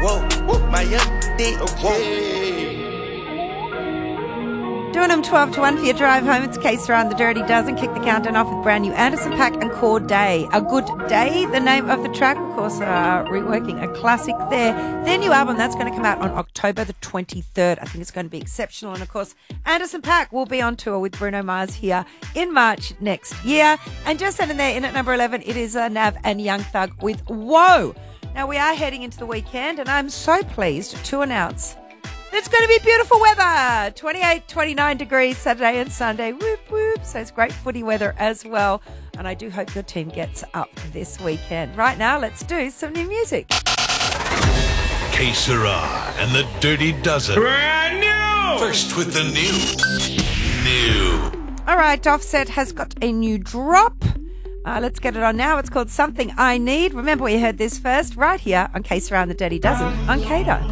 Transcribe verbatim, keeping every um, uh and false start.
whoa, my young dick, Okay. Doing them twelve to one for your drive home. It's Case Around the Dirty Dozen. Kick the countdown off with brand new Anderson .Paak and Corday. A Good Day, the name of the track. Of course, uh, reworking a classic there. Their new album, that's going to come out on October the twenty-third. I think it's going to be exceptional. And, of course, Anderson .Paak will be on tour with Bruno Mars here in March next year. And just sitting there in at number eleven, it is uh, Nav and Young Thug with Whoa. Now, we are heading into the weekend, and I'm so pleased to announce it's going to be beautiful weather. twenty-eight, twenty-nine degrees Saturday and Sunday. Whoop, whoop. So it's great footy weather as well. And I do hope your team gets up this weekend. Right now, let's do some new music. Que Sera and the Dirty Dozen. Brand new! First with the new. New. All right, Offset has got a new drop. Uh, let's get it on now. It's called Something I Need. Remember, we heard this first right here on Que Sera and the Dirty Dozen on Kato.